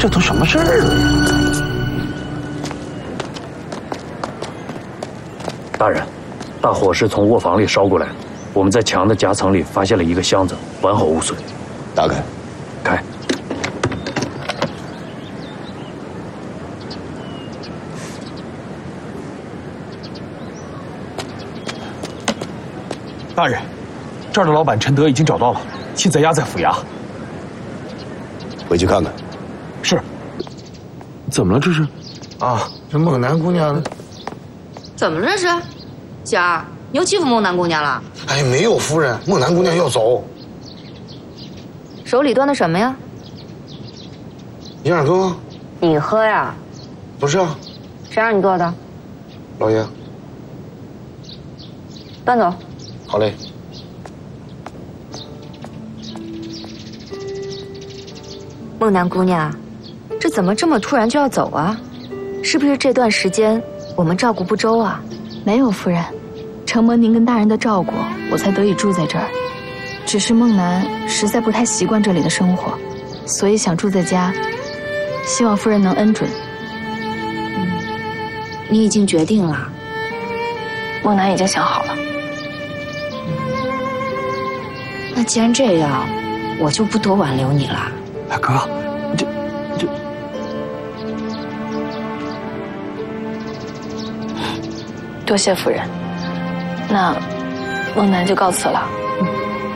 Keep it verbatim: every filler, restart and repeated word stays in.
这都什么事儿了呀？ 大人，大火是从卧房里烧过来的，我们在墙的夹层里发现了一个箱子，完好无损。 打开。 开。 大人，这儿的老板陈德已经找到了，现在押在府衙。 回去看看。 是。 怎么了？这是？ 啊，这孟南姑娘。 怎么了这是？姐儿，你又欺负孟南姑娘了？ 哎，没有，夫人，孟南姑娘要走。 手里端的什么呀？ 银耳羹。 你喝呀？ 不是啊。 谁让你做的？ 老爷。 搬走。 好嘞。 孟南姑娘，这怎么这么突然就要走啊？是不是这段时间我们照顾不周啊？ 没有，夫人，承蒙您跟大人的照顾，我才得以住在这儿。只是孟南实在不太习惯这里的生活，所以想住在家，希望夫人能恩准。 嗯，你已经决定了？ 孟南已经想好了。 那既然这样，我就不多挽留你了。 大哥，这这， 多谢夫人。那孟南就告辞了。